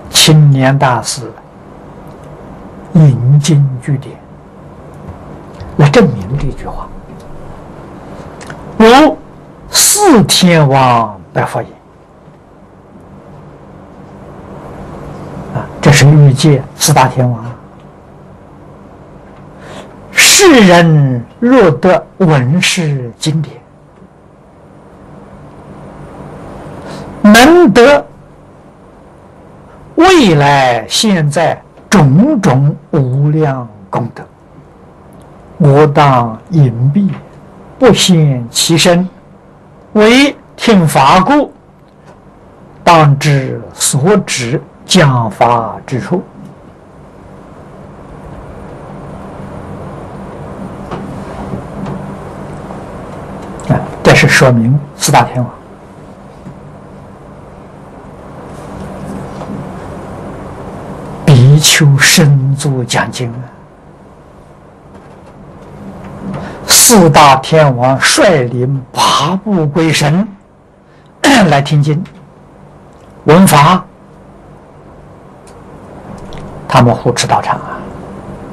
青年大师引经据典来证明这句话。如四天王白佛言，这是欲界四大天王。世人若得闻是经典，能得未来现在种种无量功德，我当隐蔽，不显其身，为听法故，当知所指讲法之处。这是说明四大天王比丘身足讲经啊，四大天王率领八部鬼神来听经闻法，他们护持道场啊。